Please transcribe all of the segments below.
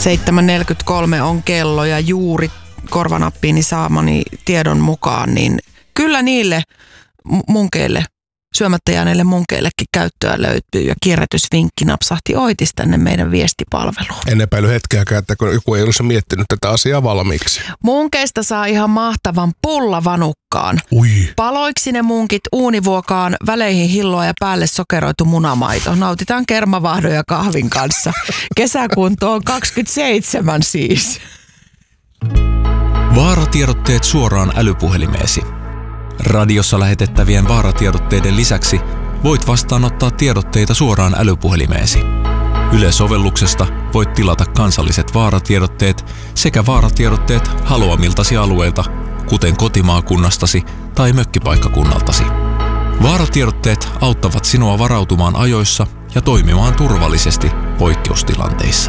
7.43 on kello ja juuri korvanappiini saamani tiedon mukaan, niin kyllä niille munkeille, syömättä jääneille munkeillekin käyttöä löytyy ja kierrätysvinkki napsahti oitis tänne meidän viestipalveluun. En epäily hetkeäkään, että kun joku ei olisi miettinyt tätä asiaa valmiiksi. Munkeista saa ihan mahtavan pullavanukkaan. Ui. Paloiksi ne munkit uunivuokaan, väleihin hilloa ja päälle sokeroitu munamaito. Nautitaan kermavahdon ja kahvin kanssa. Kesäkunto on 27 siis. Vaaratiedotteet suoraan älypuhelimeesi. Radiossa lähetettävien vaaratiedotteiden lisäksi voit vastaanottaa tiedotteita suoraan älypuhelimeesi. Yle-sovelluksesta voit tilata kansalliset vaaratiedotteet sekä vaaratiedotteet haluamiltasi alueilta, kuten kotimaakunnastasi tai mökkipaikkakunnaltasi. Vaaratiedotteet auttavat sinua varautumaan ajoissa ja toimimaan turvallisesti poikkeustilanteissa.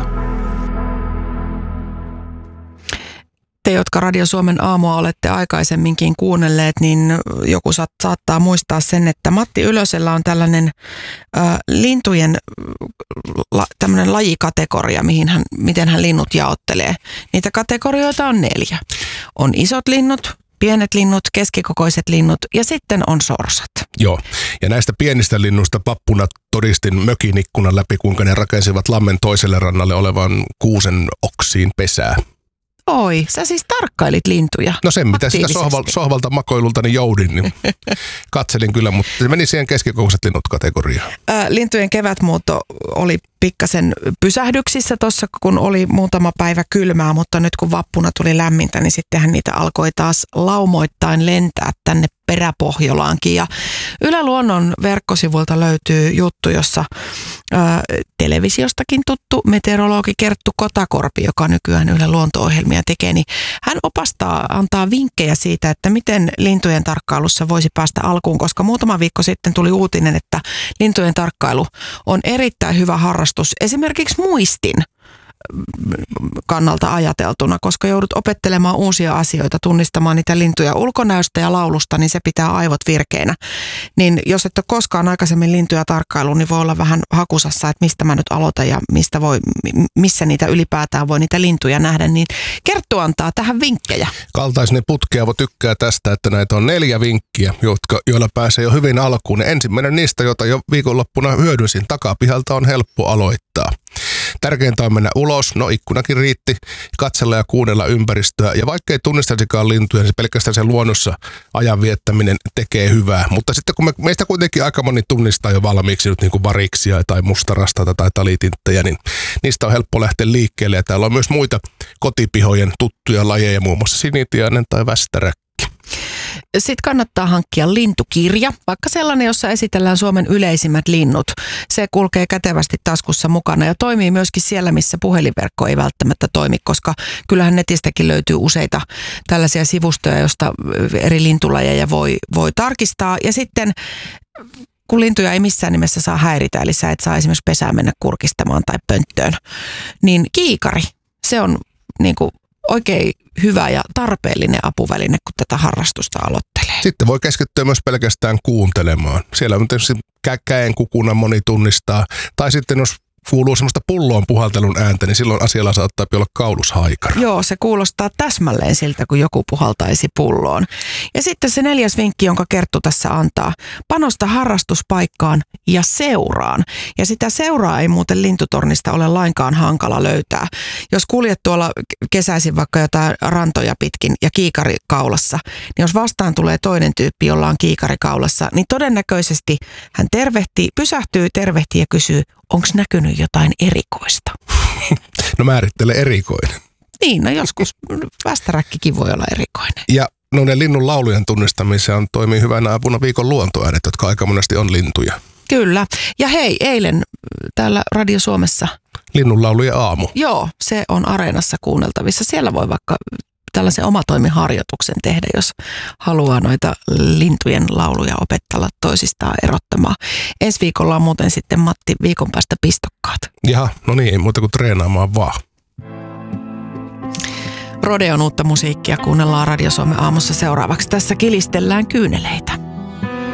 Te, jotka Radio Suomen aamua olette aikaisemminkin kuunnelleet, niin joku saattaa muistaa sen, että Matti Ylösellä on tällainen lintujen tämmöinen lajikategoria, miten hän linnut jaottelee. Niitä kategorioita on 4. On isot linnut, pienet linnut, keskikokoiset linnut ja sitten on sorsat. Joo, ja näistä pienistä linnuista pappuna todistin mökin ikkunan läpi, kuinka ne rakensivat lammen toiselle rannalle olevan kuusen oksiin pesää. Oi, sä siis tarkkailit lintuja. No sen, mitä sitä sohvalta makoilultani joudin, niin katselin kyllä, mutta se meni siihen keskikokoiset linnut kategoriaan. Lintujen kevätmuutto oli pikkasen pysähdyksissä tuossa, kun oli muutama päivä kylmää, mutta nyt kun vappuna tuli lämmintä, niin sittenhän niitä alkoi taas laumoittain lentää tänne Peräpohjolaankin. Ja Yle Luonnon verkkosivuilta löytyy juttu, jossa televisiostakin tuttu meteorologi Kerttu Kotakorpi, joka nykyään Yle Luonto-ohjelmia tekee, niin hän antaa vinkkejä siitä, että miten lintujen tarkkailussa voisi päästä alkuun, koska muutama viikko sitten tuli uutinen, että lintujen tarkkailu on erittäin hyvä harrastus esimerkiksi muistin kannalta ajateltuna, koska joudut opettelemaan uusia asioita, tunnistamaan niitä lintuja ulkonäöstä ja laulusta, niin se pitää aivot virkeinä. Niin jos et ole koskaan aikaisemmin lintuja tarkkailuun, niin voi olla vähän hakusassa, että mistä mä nyt aloitan ja missä niitä ylipäätään voi niitä lintuja nähdä, niin Kerttu antaa tähän vinkkejä. Kaltaisinen Putkeavo tykkää tästä, että näitä on 4 vinkkiä, joilla pääsee jo hyvin alkuun. Ensimmäinen niistä, jota jo viikonloppuna hyödynsin takapihalta, on helppo aloittaa. Tärkeintä on mennä ulos, no ikkunakin riitti, katsella ja kuunnella ympäristöä. Ja vaikka ei tunnistaisikaan lintuja, niin pelkästään sen luonnossa ajan viettäminen tekee hyvää. Mutta sitten kun meistä kuitenkin aika moni tunnistaa jo valmiiksi nyt niin kuin variksia tai mustarastata tai talitinttejä, niin niistä on helppo lähteä liikkeelle. Ja täällä on myös muita kotipihojen tuttuja lajeja, muun muassa sinitiainen tai västäräkki. Sitten kannattaa hankkia lintukirja, vaikka sellainen, jossa esitellään Suomen yleisimmät linnut. Se kulkee kätevästi taskussa mukana ja toimii myöskin siellä, missä puhelinverkko ei välttämättä toimi, koska kyllähän netistäkin löytyy useita tällaisia sivustoja, joista eri lintulajeja voi tarkistaa. Ja sitten kun lintuja ei missään nimessä saa häiritä, eli sä et saa esimerkiksi pesään mennä kurkistamaan tai pönttöön, niin kiikari, se on niin kuin oikein hyvä ja tarpeellinen apuväline, kun tätä harrastusta aloittelee. Sitten voi keskittyä myös pelkästään kuuntelemaan. Siellä on tietysti käen kukuna moni tunnistaa. Tai sitten jos kuuluu semmoista pulloon puhaltelun ääntä, niin silloin asialla saattaa olla kaulushaikara. Joo, se kuulostaa täsmälleen siltä, kun joku puhaltaisi pulloon. Ja sitten se 4. vinkki, jonka Kerttu tässä antaa. Panosta harrastuspaikkaan ja seuraan. Ja sitä seuraa ei muuten lintutornista ole lainkaan hankala löytää. Jos kuljet tuolla kesäisin vaikka jotain rantoja pitkin ja kiikari kaulassa, niin jos vastaan tulee toinen tyyppi, jolla on kiikari kaulassa, niin todennäköisesti hän pysähtyy, tervehtii ja kysyy, onko näkynyt jotain erikoista? No määrittele erikoinen. Niin, no joskus västäräkkikin voi olla erikoinen. Ja noiden linnun laulujen tunnistamiseen toimii hyvänä apuna viikon luontoäänet, jotka aika monesti on lintuja. Kyllä. Ja hei, eilen täällä Radio Suomessa Linnunlaulujen aamu. Joo, se on Areenassa kuunneltavissa. Siellä voi vaikka tällaisen omatoimiharjoituksen tehdä, jos haluaa noita lintujen lauluja opetella toisistaan erottamaan. Ensi viikolla on muuten sitten Matti viikon päästä pistokkaat. Jaha, no niin, ei muuta kuin treenaamaan vaan. Rodeon uutta musiikkia kuunnellaan Radio Suomen aamussa seuraavaksi. Tässä kilistellään kyyneleitä.